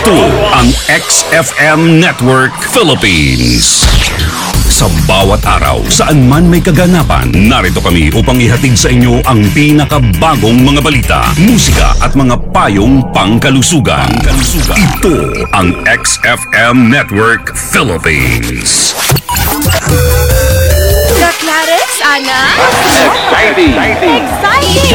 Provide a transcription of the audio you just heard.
Ito ang XFM Network Philippines. Sa bawat araw, saan man may kaganapan, narito kami upang ihatid sa inyo ang pinakabagong mga balita, musika at mga payong pangkalusugan. Ito ang XFM Network Philippines. Ka Clarice, Ana? Exciting! Exciting!